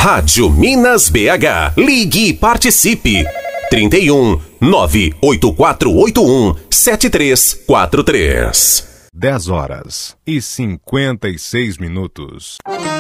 Rádio Minas BH. Ligue e participe. 31 98481 7343. 10 horas e 56 minutos.